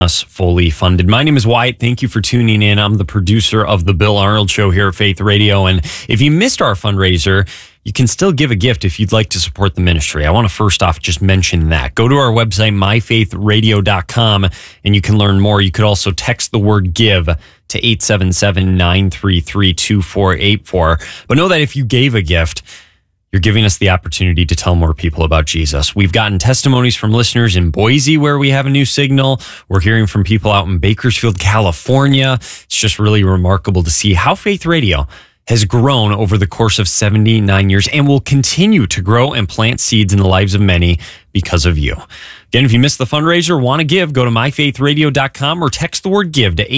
us fully funded. My name is Wyatt. Thank you for tuning in. I'm the producer of the Bill Arnold Show here at Faith Radio. And if you missed our fundraiser, you can still give a gift if you'd like to support the ministry. I want to first off just mention that. Go to our website, myfaithradio.com, and you can learn more. You could also text the word give to 877-933-2484. But know that if you gave a gift, you're giving us the opportunity to tell more people about Jesus. We've gotten testimonies from listeners in Boise where we have a new signal. We're hearing from people out in Bakersfield, California. It's just really remarkable to see how Faith Radio has grown over the course of 79 years and will continue to grow and plant seeds in the lives of many because of you. Again, if you missed the fundraiser, want to give, go to myfaithradio.com or text the word give to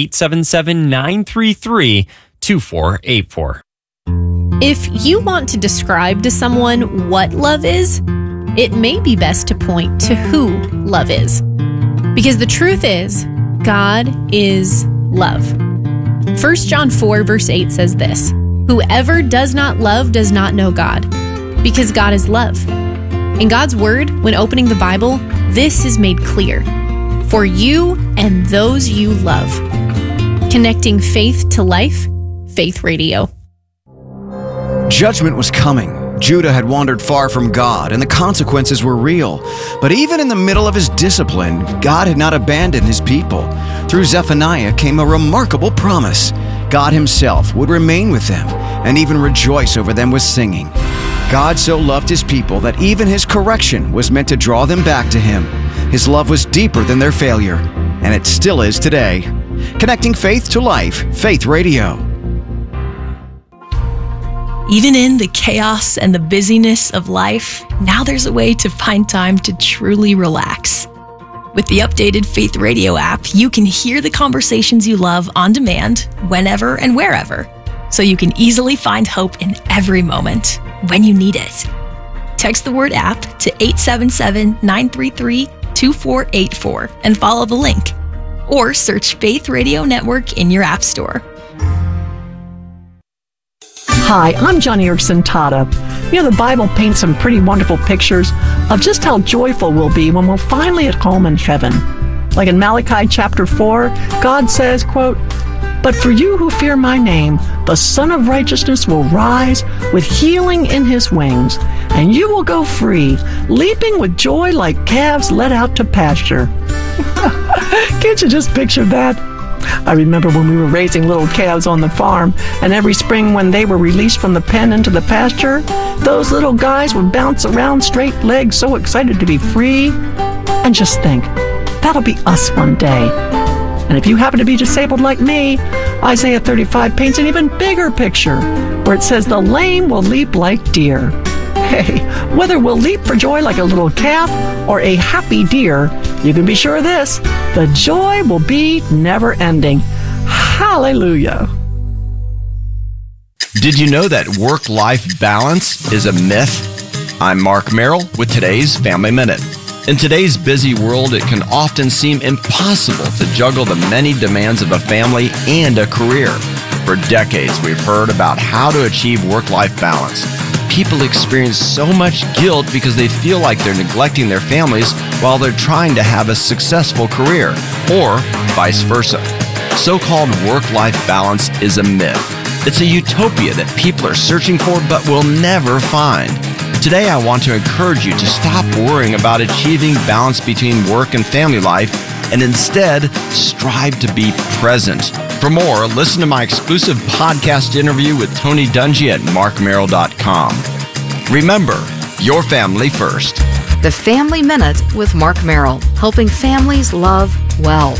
877-933-2484. If you want to describe to someone what love is, it may be best to point to who love is. Because the truth is, God is love. 1 John 4 verse 8 says this, "Whoever does not love does not know God, because God is love." In God's word, when opening the Bible, this is made clear. For you and those you love. Connecting faith to life, Faith Radio. Judgment was coming. Judah had wandered far from God, and the consequences were real. But even in the middle of his discipline, God had not abandoned his people. Through Zephaniah came a remarkable promise. God himself would remain with them and even rejoice over them with singing. God so loved his people that even his correction was meant to draw them back to him. His love was deeper than their failure, and it still is today. Connecting faith to life, Faith Radio. Even in the chaos and the busyness of life, now there's a way to find time to truly relax. With the updated Faith Radio app, you can hear the conversations you love on demand, whenever and wherever, so you can easily find hope in every moment when you need it. Text the word app to 877-933-2484 and follow the link, or search Faith Radio Network in your app store. Hi, I'm Johnny Erickson Tata. You know, the Bible paints some pretty wonderful pictures of just how joyful we'll be when we're finally at home in heaven. Like in Malachi chapter 4, God says, quote, "But for you who fear my name, the Son of Righteousness will rise with healing in his wings, and you will go free, leaping with joy like calves led out to pasture." Can't you just picture that? I remember when we were raising little calves on the farm, and every spring when they were released from the pen into the pasture, those little guys would bounce around straight legs, so excited to be free. And just think, that'll be us one day. And if you happen to be disabled like me, Isaiah 35 paints an even bigger picture, where it says the lame will leap like deer. Hey, whether we'll leap for joy like a little calf or a happy deer, you can be sure of this, the joy will be never ending. Hallelujah. Did you know that work-life balance is a myth? I'm Mark Merrill with today's Family Minute. In today's busy world, it can often seem impossible to juggle the many demands of a family and a career. For decades, we've heard about how to achieve work-life balance. People experience so much guilt because they feel like they're neglecting their families while they're trying to have a successful career, or vice versa. So-called work-life balance is a myth. It's a utopia that people are searching for but will never find. Today, I want to encourage you to stop worrying about achieving balance between work and family life and instead strive to be present. For more, listen to my exclusive podcast interview with Tony Dungy at markmerrill.com. Remember, your family first. The Family Minute with Mark Merrill, helping families love well.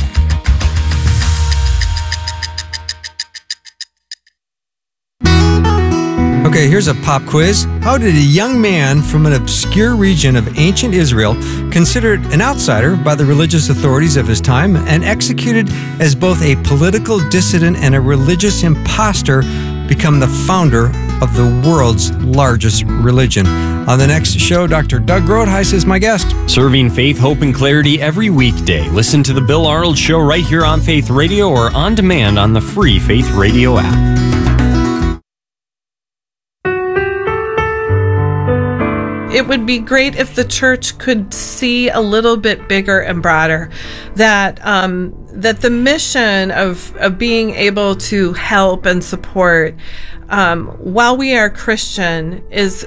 Okay, here's a pop quiz. How did a young man from an obscure region of ancient Israel, considered an outsider by the religious authorities of his time and executed as both a political dissident and a religious imposter, become the founder of the world's largest religion? On the next show, Dr. Doug Groothuis is my guest. Serving faith, hope, and clarity every weekday. Listen to The Bill Arnold Show right here on Faith Radio or on demand on the free Faith Radio app. it would be great if the church could see a little bit bigger and broader that that the mission of being able to help and support while we are Christian is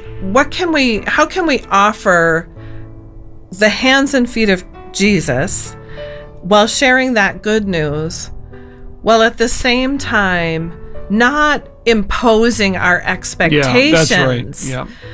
how can we offer the hands and feet of Jesus while sharing that good news, while at the same time not imposing our expectations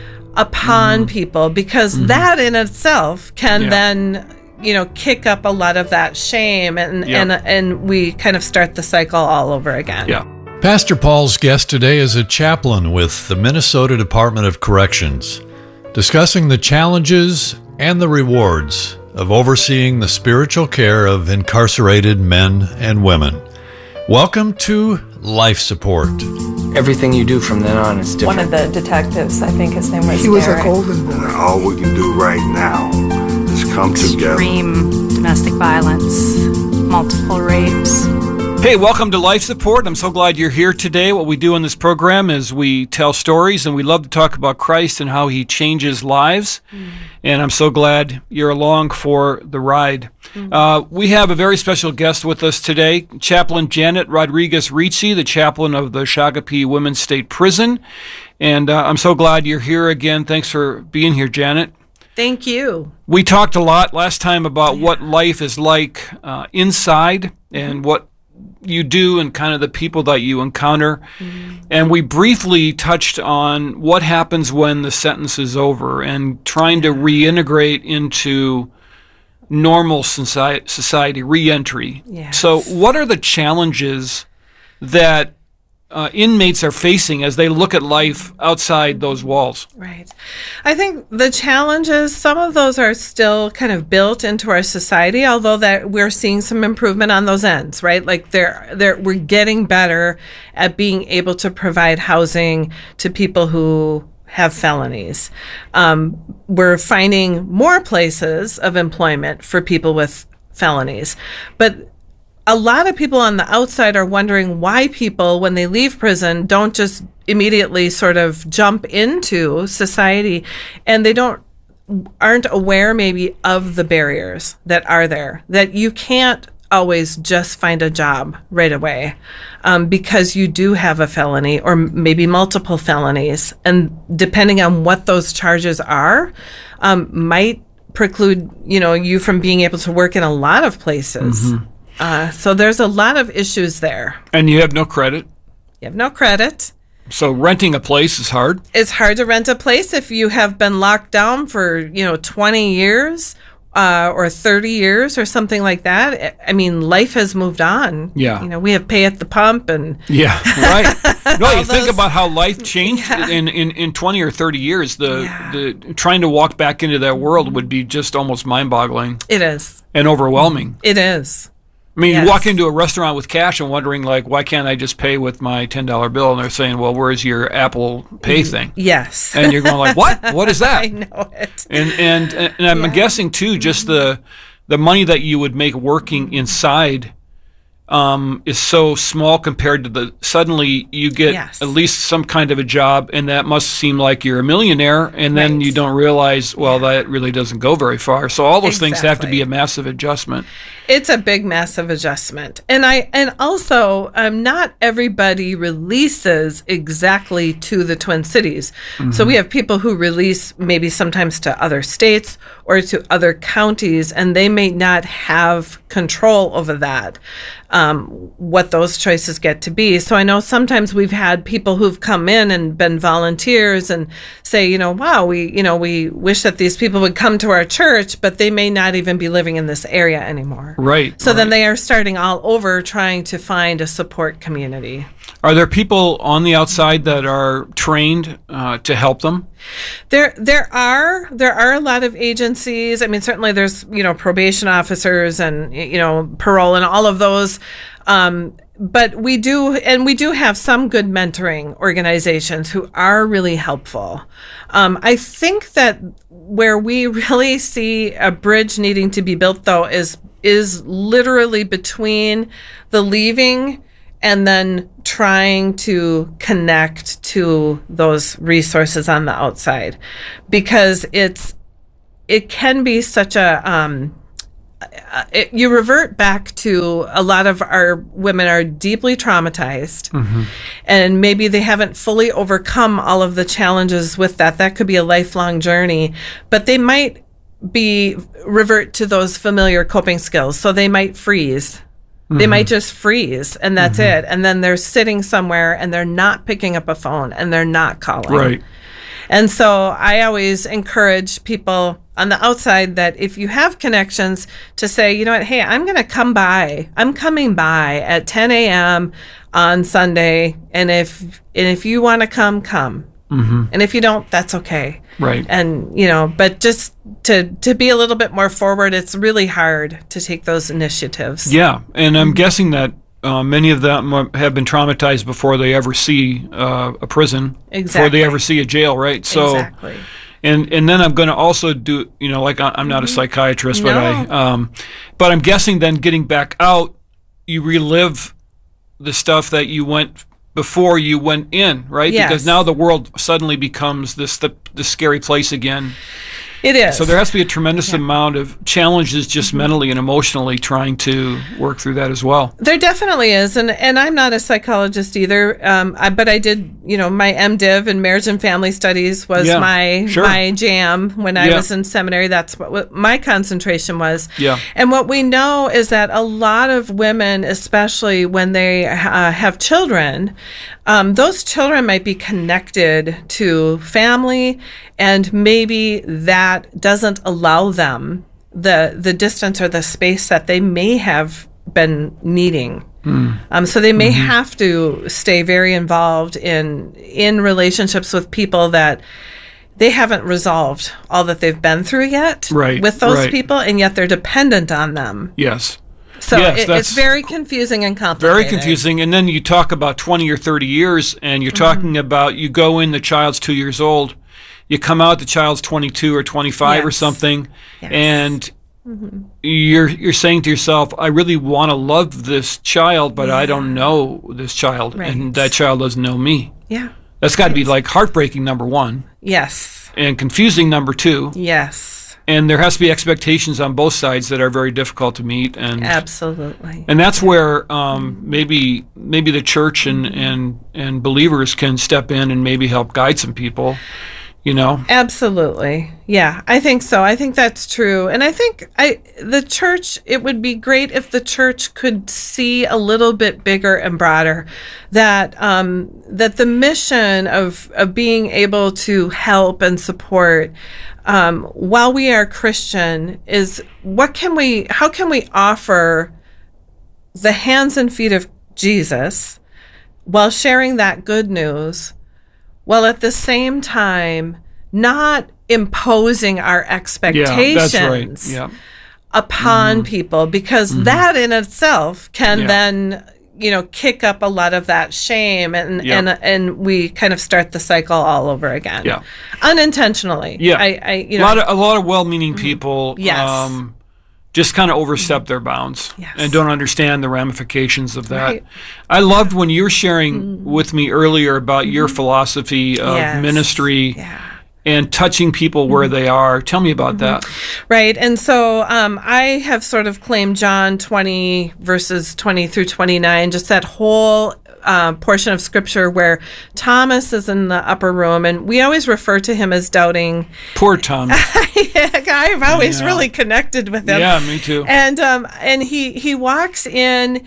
upon people, because that in itself can then kick up a lot of that shame, and we kind of start the cycle all over again. Pastor Paul's guest today is a chaplain with the Minnesota Department of Corrections, discussing the challenges and the rewards of overseeing the spiritual care of incarcerated men and women. Welcome to Life Support. Everything you do from then on is different. One of the detectives, I think his name was He was Derek. a golden boy. All we can do right now is come together. Extreme domestic violence, multiple rapes. Hey, welcome to Life Support. I'm so glad you're here today. What we do in this program is we tell stories, and we love to talk about Christ and how he changes lives. And I'm so glad you're along for the ride. We have a very special guest with us today, Chaplain Janet Rodriguez-Ricci, the chaplain of the Shakopee Women's State Prison. And I'm so glad you're here again. Thanks for being here, Janet. Thank you. We talked a lot last time about what life is like inside and what you do and kind of the people that you encounter. And we briefly touched on what happens when the sentence is over and trying to reintegrate into normal society, re-entry. So what are the challenges that inmates are facing as they look at life outside those walls? Right. I think the challenges, some of those are still kind of built into our society, although that we're seeing some improvement on those ends, right? Like we're getting better at being able to provide housing to people who have felonies. We're finding more places of employment for people with felonies, but a lot of people on the outside are wondering why people, when they leave prison, don't just immediately sort of jump into society, and they aren't aware maybe of the barriers that are there, that you can't always just find a job right away because you do have a felony or maybe multiple felonies, and depending on what those charges are, might preclude you from being able to work in a lot of places. So there's a lot of issues there. And you have no credit? You have no credit. So renting a place is hard? It's hard to rent a place if you have been locked down for, 20 years or 30 years or something like that. I mean, life has moved on. Yeah. We have pay at the pump and... Yeah, right. No, you think about how life changed in 20 or 30 years. The trying to walk back into that world would be just almost mind-boggling. It is. And overwhelming. It is. I mean, you walk into a restaurant with cash and wondering, like, why can't I just pay with my $10 bill? And they're saying, well, where's your Apple Pay thing? Yes. And you're going like, what? What is that? I know it. And I'm guessing, too, just the money that you would make working inside is so small compared to suddenly you get at least some kind of a job, and that must seem like you're a millionaire, and then you don't realize, well, that really doesn't go very far. So all those things have to be a massive adjustment. It's a big, massive adjustment. And also, not everybody releases exactly to the Twin Cities. So we have people who release maybe sometimes to other states or to other counties, and they may not have control over that. What those choices get to be. So I know sometimes we've had people who've come in and been volunteers and say, wow, we wish that these people would come to our church, but they may not even be living in this area anymore. Right. So then they are starting all over trying to find a support community. Are there people on the outside that are trained to help them? There are a lot of agencies. I mean, certainly there's, probation officers and, parole and all of those. But we do have some good mentoring organizations who are really helpful. I think that where we really see a bridge needing to be built, though, is literally between the leaving and then trying to connect to those resources on the outside, because it can be such a you revert back to a lot of our women are deeply traumatized, and maybe they haven't fully overcome all of the challenges with that. That could be a lifelong journey, but they might revert to those familiar coping skills. So they might freeze. They might just freeze, and that's it. And then they're sitting somewhere and they're not picking up a phone and they're not calling. Right. And so I always encourage people on the outside that if you have connections, to say, you know what, hey, I'm going to come by. I'm coming by at 10 a.m. on Sunday. And if you want to come, come. And if you don't, that's okay. Right. And, but just to be a little bit more forward, it's really hard to take those initiatives. Yeah. And I'm guessing that many of them have been traumatized before they ever see a prison, before they ever see a jail, right? So, exactly. And then I'm going to also do, like I'm not a psychiatrist, but I'm guessing then getting back out, you relive the stuff that you went before you went in, right? Yes. Because now the world suddenly becomes this scary place again. It is. So there has to be a tremendous amount of challenges just mentally and emotionally trying to work through that as well. There definitely is. And I'm not a psychologist either. But I did, my MDiv in marriage and family studies was my jam when I was in seminary. That's what my concentration was. Yeah. And what we know is that a lot of women, especially when they have children, those children might be connected to family, and maybe that doesn't allow them the distance or the space that they may have been needing. So they may have to stay very involved in relationships with people that they haven't resolved all that they've been through yet with those people, and yet they're dependent on them. Yes. So it's very confusing and complicated. Very confusing. And then you talk about 20 or 30 years, and you're talking about, you go in, the child's 2 years old, you come out, the child's 22 or 25 or something, and you're saying to yourself, I really want to love this child, but I don't know this child, and that child doesn't know me. Yeah. That's got to be like heartbreaking, number one. Yes. And confusing, number two. Yes. And there has to be expectations on both sides that are very difficult to meet. And absolutely. And that's where maybe the church and believers can step in and maybe help guide some people. Absolutely. Yeah, I think so. I think that's true. And I think the church, it would be great if the church could see a little bit bigger and broader that the mission of being able to help and support while we are Christian is how can we offer the hands and feet of Jesus while sharing that good news, while at the same time not imposing our expectations upon people, because that in itself can then kick up a lot of that shame, and we kind of start the cycle all over again. Unintentionally. A lot of well-meaning people just kind of overstep their bounds and don't understand the ramifications of that. I loved when you were sharing with me earlier about your philosophy of ministry and touching people where they are. Tell me about that. Right. And so I have sort of claimed John 20, verses 20 through 29, just that whole portion of scripture where Thomas is in the upper room, and we always refer to him as doubting. Poor Thomas. I've always really connected with him. Yeah, me too. And he walks in,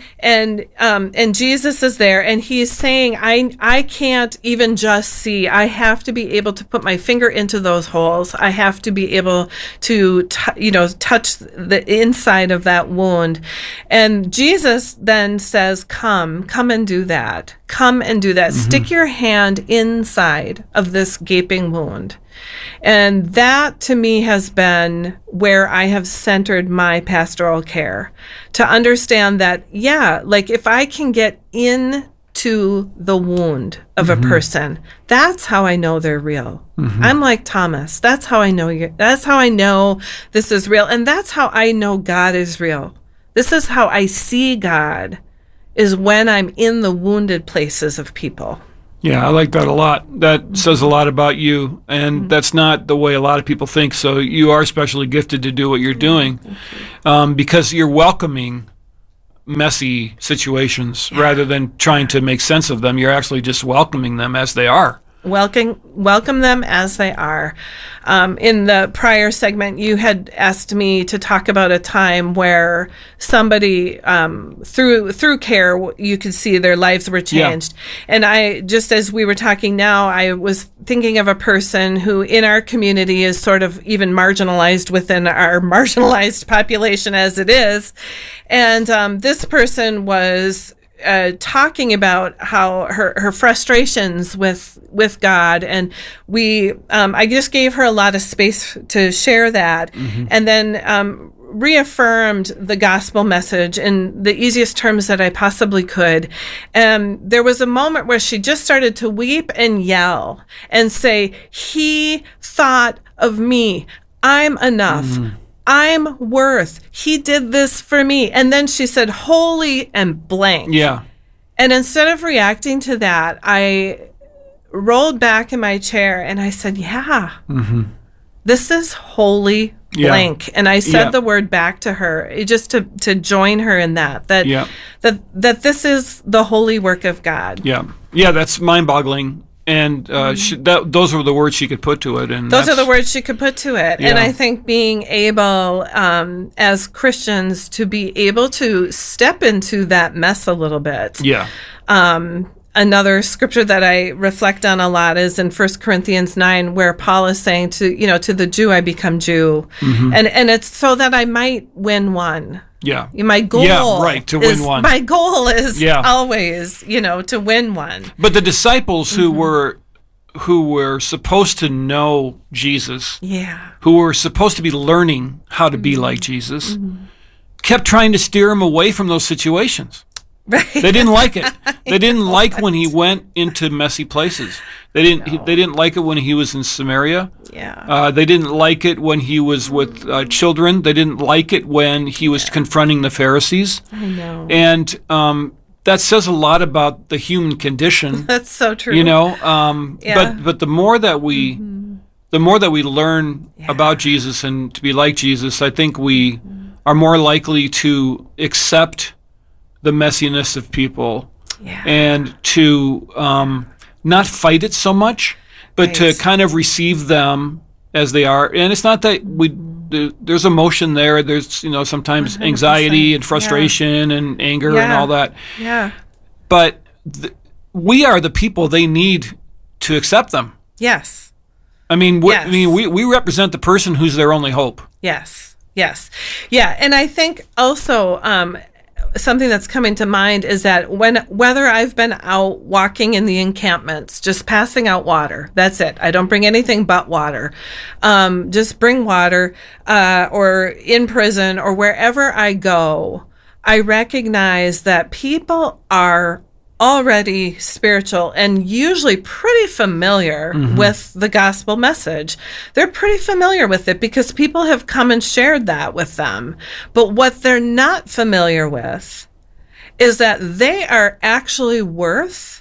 and Jesus is there, and he's saying, I can't even just see. I have to be able to put my finger into those holes. I have to be able to touch the inside of that wound. And Jesus then says, come and do that. Come and do that. Stick your hand inside of this gaping wound. And that to me has been where I have centered my pastoral care, to understand that, if I can get into the wound of a person, that's how I know they're real. I'm like Thomas. That's how I know that's how I know this is real. And that's how I know God is real. This is how I see God is when I'm in the wounded places of people. Yeah, I like that a lot. That says a lot about you, and that's not the way a lot of people think. So you are specially gifted to do what you're doing, because you're welcoming messy situations rather than trying to make sense of them. You're actually just welcoming them as they are. Welcome them as they are. In the prior segment, you had asked me to talk about a time where somebody, through care, you could see their lives were changed. Yeah. And I, just as we were talking now, I was thinking of a person who in our community is sort of even marginalized within our marginalized population as it is. And this person was talking about how her frustrations with God, and I just gave her a lot of space to share that, and then reaffirmed the gospel message in the easiest terms that I possibly could. And there was a moment where she just started to weep and yell and say, "He thought of me. I'm enough. I'm worth. He did this for me." And then she said, "Holy," and blank. Yeah. And instead of reacting to that, I rolled back in my chair and I said, "Yeah, this is holy blank." And I said the word back to her, just to join her in that this is the holy work of God. Yeah. Yeah, that's mind-boggling. And those were the words she could put to it. And those are the words she could put to it. Yeah. And I think being able, as Christians, to be able to step into that mess a little bit. Yeah. Another scripture that I reflect on a lot is in 1 Corinthians 9, where Paul is saying to the Jew, I become Jew. And it's so that I might win one. Yeah. My goal to win one. My goal is always, to win one. But the disciples who were supposed to know Jesus, who were supposed to be learning how to be like Jesus, kept trying to steer him away from those situations. Right. They didn't like it. They didn't like when he went into messy places. They didn't like it when he was in Samaria. Yeah. They didn't like it when he was with children. They didn't like it when he was confronting the Pharisees. I know. And that says a lot about the human condition. That's so true. But the more that we learn about Jesus and to be like Jesus, I think we are more likely to accept the messiness of people and to not fight it so much, but to kind of receive them as they are. And it's not that there's emotion there. There's, sometimes anxiety and frustration and anger and all that. Yeah. But we are the people they need to accept them. Yes. I mean, we represent the person who's their only hope. Yes. Yes. Yeah. And I think also, something that's coming to mind is that whether I've been out walking in the encampments, just passing out water, that's it. I don't bring anything but water. Just bring water, or in prison or wherever I go, I recognize that people are already spiritual and usually pretty familiar with the gospel message. They're pretty familiar with it because people have come and shared that with them. But what they're not familiar with is that they are actually worth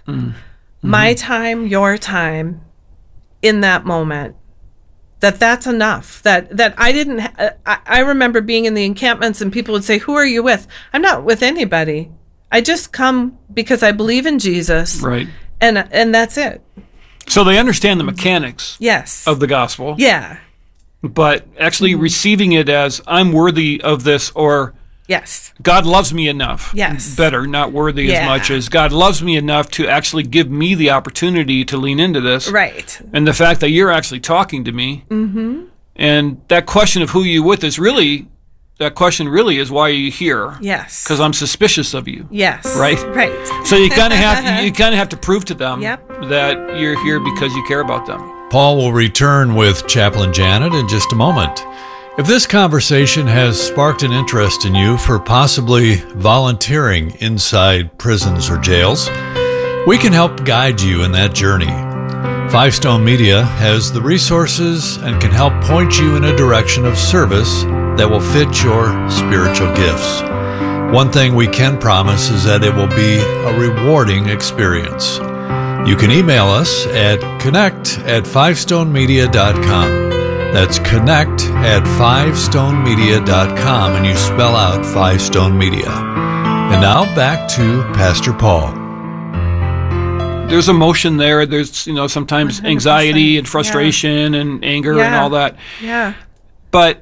my time, your time in that moment. That's enough. That I didn't. I remember being in the encampments and people would say, "Who are you with?" I'm not with anybody. I just come because I believe in Jesus. Right. And that's it. So they understand the mechanics of the gospel. Yeah. But actually receiving it as I'm worthy of this, or God loves me enough. Yes. Better, not worthy as much as God loves me enough to actually give me the opportunity to lean into this. Right. And the fact that you're actually talking to me. And that question of who you with is really... That question really is, why are you here? Yes. Because I'm suspicious of you. Yes. Right? Right. So you kind of have to prove to them that you're here because you care about them. Paul will return with Chaplain Janet in just a moment. If this conversation has sparked an interest in you for possibly volunteering inside prisons or jails, we can help guide you in that journey. Five Stone Media has the resources and can help point you in a direction of service that will fit your spiritual gifts. One thing we can promise is that it will be a rewarding experience. You can email us at connect@fivestonemedia.com. That's connect@fivestonemedia.com, and you spell out Five Stone Media. And now back to Pastor Paul. There's emotion there. There's, sometimes 100%. Anxiety and frustration and anger and all that. Yeah. But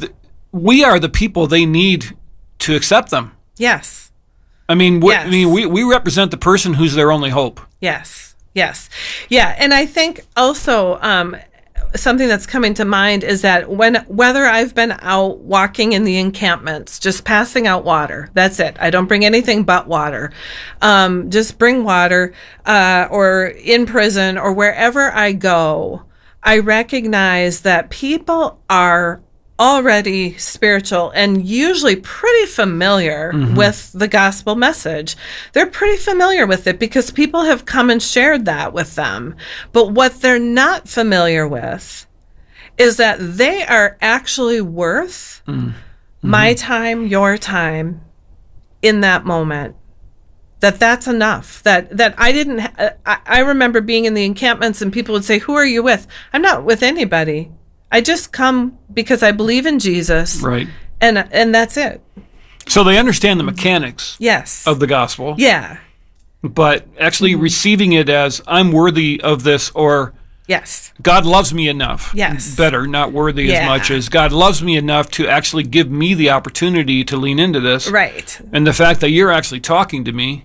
we are the people they need to accept them. Yes. I mean, we represent the person who's their only hope. Yes. Yes. Yeah. And I think also, something that's coming to mind is that whether I've been out walking in the encampments, just passing out water, that's it. I don't bring anything but water. Just bring water, or in prison or wherever I go, I recognize that people are already spiritual and usually pretty familiar with the gospel message. They're pretty familiar with it because people have come and shared that with them. But what they're not familiar with is that they are actually worth my time, your time in that moment. That's enough. That I didn't. I remember being in the encampments and people would say, "Who are you with?" I'm not with anybody. I just come because I believe in Jesus. Right. And that's it. So they understand the mechanics of the gospel. Yeah. But actually receiving it as I'm worthy of this, or God loves me enough. Yes. Better, not worthy as much as God loves me enough to actually give me the opportunity to lean into this. Right. And the fact that you're actually talking to me.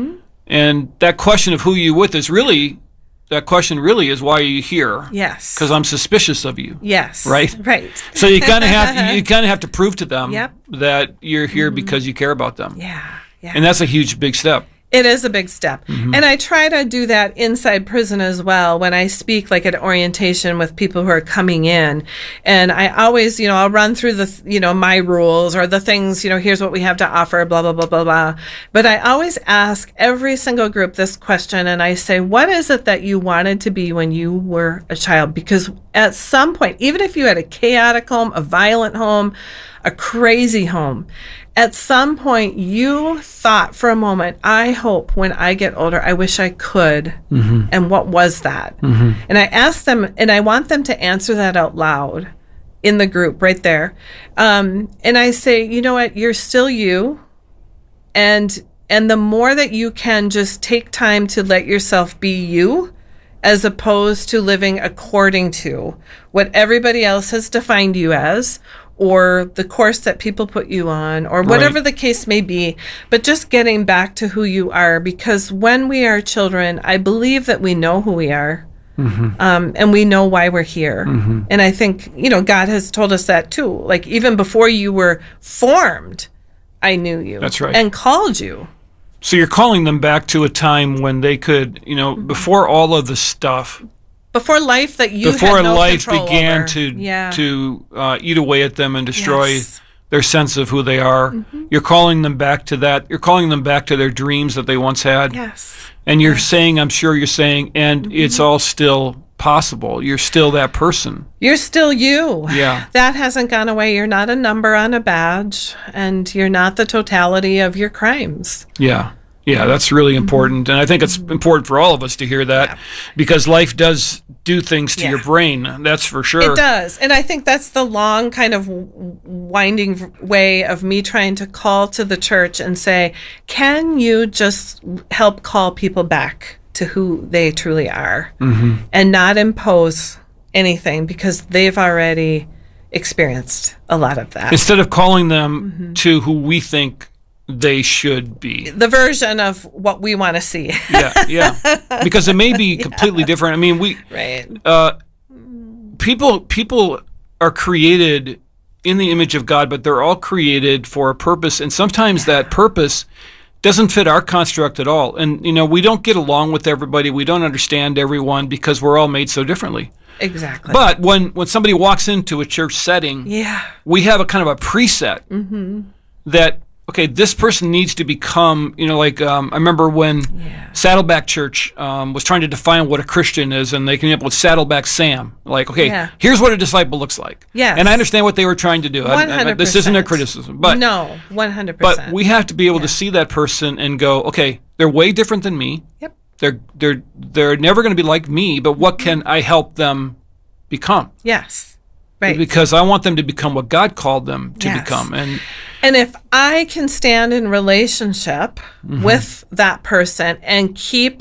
And that question of who you with is really... That question really is, why are you here? Yes. Because I'm suspicious of you. Yes. Right? Right. So you kind of have to prove to them that you're here because you care about them. Yeah. Yeah. And that's a huge, big step. It is a big step. And I try to do that inside prison as well when I speak, like at orientation with people who are coming in. And I always, I'll run through the, my rules or the things, here's what we have to offer, blah, blah, blah, blah, blah. But I always ask every single group this question, and I say, what is it that you wanted to be when you were a child? Because at some point, even if you had a chaotic home, a violent home, a crazy home, at some point you thought for a moment, I hope when I get older, I wish I could. And what was that? And I asked them, and I want them to answer that out loud in the group right there. And I say, you know what, you're still you. And the more that you can just take time to let yourself be you, as opposed to living according to what everybody else has defined you as, or the course that people put you on, or whatever the case may be, but just getting back to who you are. Because when we are children, I believe that we know who we are, and we know why we're here. And I think, God has told us that too. Like, even before you were formed, I knew you. That's right. And called you. So you're calling them back to a time when they could, before all of the stuff, before life that you before had no life control began over. to eat away at them and destroy their sense of who they are. You're calling them back to that. You're calling them back to their dreams that they once had. And you're saying, I'm sure you're saying, and it's all still possible. You're still that person. You're still you. Yeah. That hasn't gone away. You're not a number on a badge, and you're not the totality of your crimes. Yeah. Yeah, that's really important. And I think it's important for all of us to hear that, because life does do things to your brain. That's for sure. It does. And I think that's the long kind of winding way of me trying to call to the church and say, can you just help call people back to who they truly are, and not impose anything, because they've already experienced a lot of that. Instead of calling them to who we think they should be, the version of what we want to see. Because it may be completely different. I mean, people are created in the image of God, but they're all created for a purpose, and sometimes that purpose doesn't fit our construct at all. And we don't get along with everybody, we don't understand everyone, because we're all made so differently. Exactly. But when somebody walks into a church setting, we have a kind of a preset that, okay, this person needs to become, I remember when Saddleback Church was trying to define what a Christian is, and they came up with Saddleback Sam. Like, okay, here's what a disciple looks like. Yes. And I understand what they were trying to do. 100%. This isn't a criticism. But no, 100%. But we have to be able to see that person and go, okay, they're way different than me. Yep. They're never going to be like me, but what can I help them become? Yes. Right. Because I want them to become what God called them to become. And if I can stand in relationship with that person and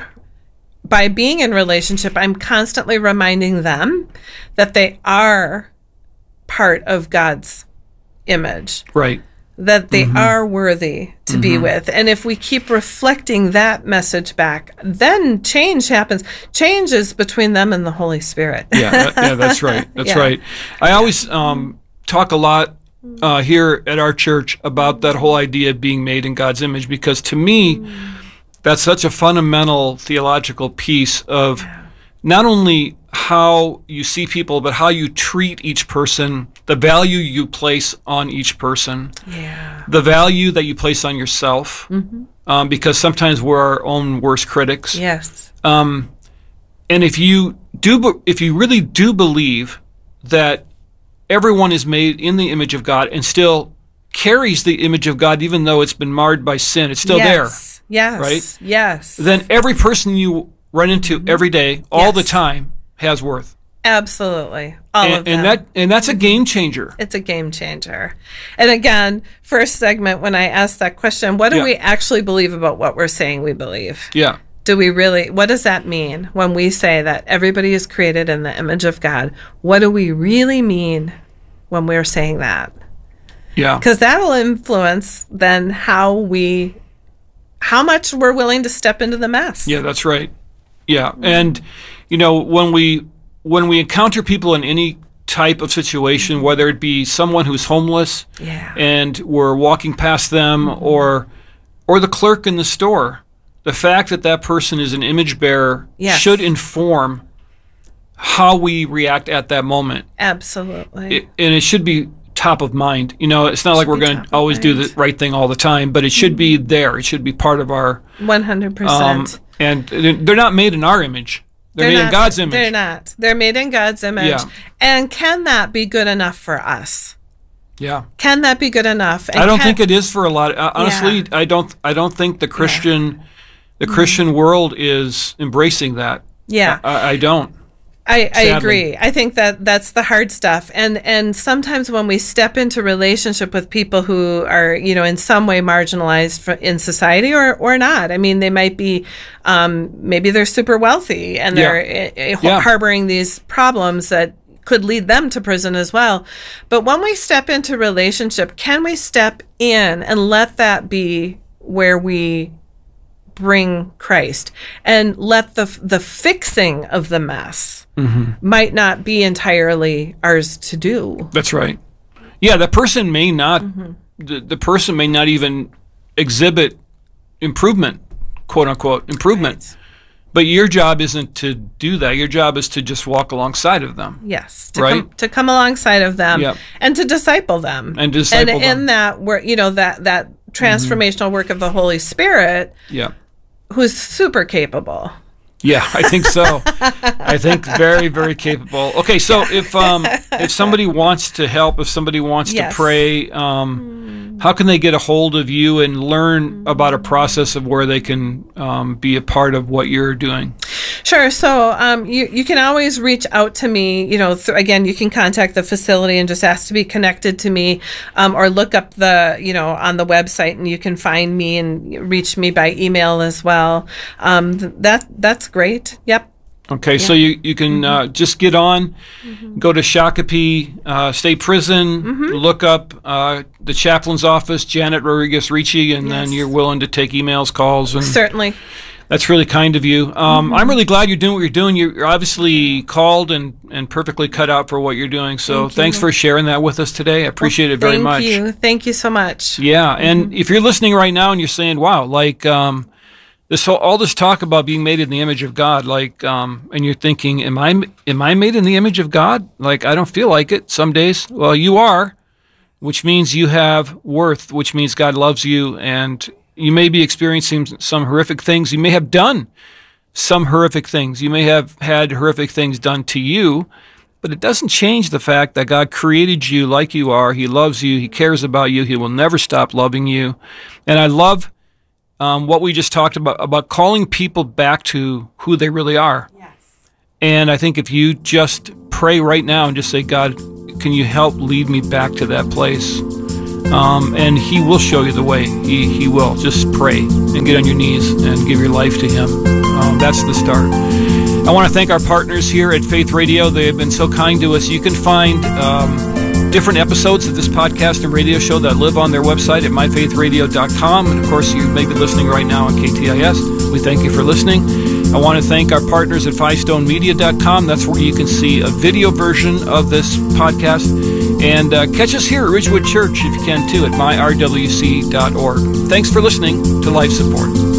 by being in relationship, I'm constantly reminding them that they are part of God's image. Right. That they are worthy to be with. And if we keep reflecting that message back, then change happens. Change is between them and the Holy Spirit. Yeah, that's right. That's right. I always talk a lot here at our church about that whole idea of being made in God's image, because to me, that's such a fundamental theological piece of not only how you see people, but how you treat each person, the value you place on each person, the value that you place on yourself, because sometimes we're our own worst critics. Yes. And if you really do believe that everyone is made in the image of God and still carries the image of God, even though it's been marred by sin, it's still there. Yes. Right? Yes. Then every person you run into every day, all the time, has worth. Absolutely. All of them. And that's a game changer. It's a game changer. And again, first segment, when I asked that question, what do we actually believe about what we're saying we believe? Yeah. Do we really, what does that mean when we say that everybody is created in the image of God? What do we really mean when we're saying that? Yeah. Because that'll influence then how much we're willing to step into the mess. Yeah, that's right. Yeah. And, when we encounter people in any type of situation, whether it be someone who's homeless and we're walking past them, or the clerk in the store, the fact that person is an image bearer should inform how we react at that moment. Absolutely. And it should be top of mind. It's not like we're going to always do the right thing all the time, but it should be there. It should be part of our 100%. And they're not made in our image. They're made in God's image. They're not. They're made in God's image. Yeah. And can that be good enough for us? Yeah. Can that be good enough? And I don't think it is for a lot. Honestly, I don't think the Christian world is embracing that. Yeah. I don't. I agree. I think that's the hard stuff. And sometimes when we step into relationship with people who are, in some way marginalized in society or not, I mean, they might be, maybe they're super wealthy and they're harboring these problems that could lead them to prison as well. But when we step into relationship, can we step in and let that be where we bring Christ and let the fixing of the mess might not be entirely ours to do. That's right. Yeah, the person may not the person may not even exhibit improvement, quote unquote improvement. Right. But your job isn't to do that. Your job is to just walk alongside of them. Yes, to come alongside of them and to disciple them. And disciple them. And in that work, that transformational work of the Holy Spirit. Yeah. Who's super capable. Yeah, I think so. I think very, very capable. Okay, so if somebody wants to help, if somebody wants to pray, how can they get a hold of you and learn about a process of where they can be a part of what you're doing? Sure. So you can always reach out to me. Again, you can contact the facility and just ask to be connected to me, or look up on the website, and you can find me and reach me by email as well. That's great. Yep. Okay, so you can just get on, go to Shakopee State Prison, look up the chaplain's office, Janet Rodriguez Ricci, and then you're willing to take emails, calls, and certainly. That's really kind of you. I'm really glad you're doing what you're doing. You're obviously called and perfectly cut out for what you're doing. So thanks for sharing that with us today. I appreciate it very much. Thank you. Thank you so much. Yeah, and if you're listening right now and you're saying, "Wow, like all this talk about being made in the image of God," and you're thinking, "Am I made in the image of God?" Like, I don't feel like it some days. Well, you are. which means you have worth, which means God loves you, and you may be experiencing some horrific things. You may have done some horrific things. You may have had horrific things done to you, but it doesn't change the fact that God created you like you are. He loves you. He cares about you. He will never stop loving you. And I love what we just talked about calling people back to who they really are. Yes. And I think if you just pray right now and just say, God, can you help lead me back to that place? And He will show you the way. He will. Just pray and get on your knees and give your life to Him. That's the start. I want to thank our partners here at Faith Radio. They have been so kind to us. You can find different episodes of this podcast and radio show that live on their website at myfaithradio.com. And, of course, you may be listening right now on KTIS. We thank you for listening. I want to thank our partners at FiveStoneMedia.com. That's where you can see a video version of this podcast. And catch us here at Ridgewood Church, if you can, too, at myrwc.org. Thanks for listening to Life Support.